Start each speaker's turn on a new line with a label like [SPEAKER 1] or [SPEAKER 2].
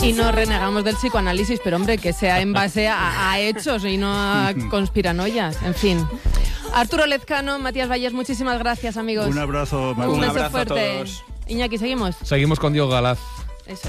[SPEAKER 1] Y no renegamos del psicoanálisis, pero hombre, que sea en base a hechos y no a conspiranoias. En fin. Arturo Lezcano, Matías Valles, muchísimas gracias, amigos.
[SPEAKER 2] Un abrazo,
[SPEAKER 1] Un beso
[SPEAKER 3] abrazo a
[SPEAKER 1] fuerte.
[SPEAKER 3] todos.
[SPEAKER 1] Iñaki, ¿seguimos?
[SPEAKER 4] Seguimos con Diego Galaz.